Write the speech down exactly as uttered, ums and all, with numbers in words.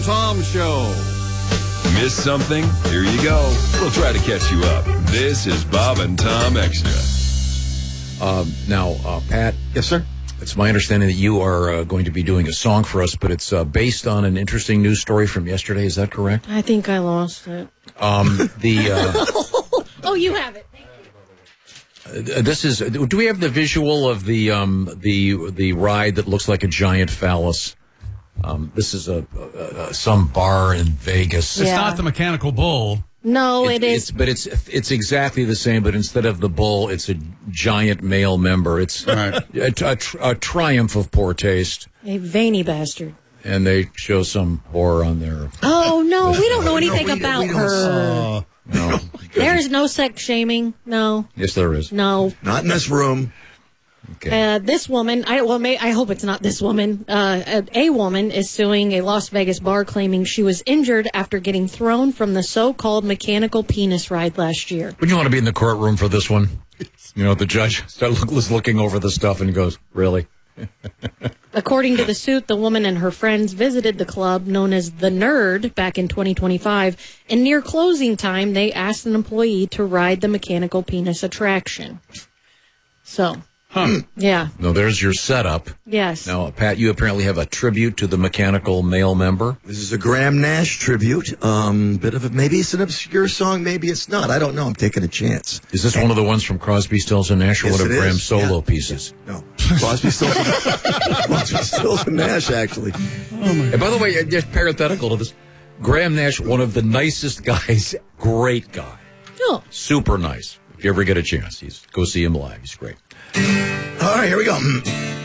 Tom Show. Miss something? Here you go. We'll try to catch you up. This is Bob and Tom Extra. Um, now, uh, Pat. Yes, sir. It's my understanding that you are uh, going to be doing a song for us, but it's uh, based on an interesting news story from yesterday. Is that correct? I think I lost it. Um, the uh, oh, you have it. uh, this is. Do we have the visual of the um, the the ride that looks like a giant phallus? Um, this is a, a, a some bar in Vegas. It's Yeah. not the mechanical bull. No, it, it is. It's, but it's it's exactly the same. But instead of the bull, it's a giant male member. It's Right. a, a, tr- a triumph of poor taste. A veiny bastard. And they show some horror on there. Oh, no, we don't know anything we don't- about we don't- her. No, There is no sex shaming. No, yes, there is. no. Not in this room. Okay. Uh, this woman, I well, may, I hope it's not this woman. Uh, a, a woman is suing a Las Vegas bar claiming she was injured after getting thrown from the so-called mechanical penis ride last year. Would you want to be in the courtroom for this one? You know, the judge was looking over the stuff and he goes, "Really?" According to the suit, the woman and her friends visited the club known as The Nerd back in twenty twenty-five, and near closing time, they asked an employee to ride the mechanical penis attraction. So, Huh. yeah, No, there's your setup. yes. Now, Pat, you apparently have a tribute to the mechanical male member. This is a Graham Nash tribute. Um, bit of a, maybe it's an obscure song, maybe it's not. I don't know. I'm taking a chance. Is this one of the ones from Crosby, Stills and Nash, or Yes, one of it is. Graham's solo Yeah. pieces? No, Crosby, Stills, Crosby, Stills, and Nash. Actually, And by the way, uh, just parenthetical to this, Graham Nash, one of the nicest guys, great guy, Oh. super nice. If you ever get a chance, he's go see him live. He's great. all right, here we go.